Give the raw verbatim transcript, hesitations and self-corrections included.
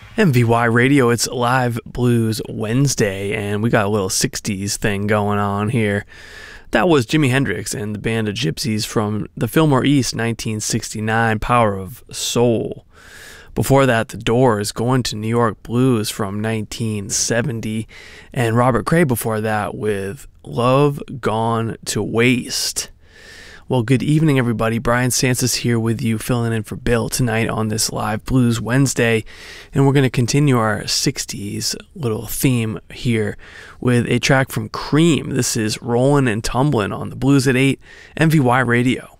M V Y Radio, it's Live Blues Wednesday, and we got a little sixties thing going on here. That was Jimi Hendrix and the Band of Gypsys from the Fillmore East nineteen sixty-nine, Power of Soul. Before that, The Doors, Going to New York Blues from nineteen seventy, and Robert Cray before that with Love Gone to Waste. Well, good evening, everybody. Brian Sansis here with you, filling in for Bill tonight on this Live Blues Wednesday. And we're going to continue our sixties little theme here with a track from Cream. This is Rollin' and Tumblin' on the Blues at eight, M V Y Radio.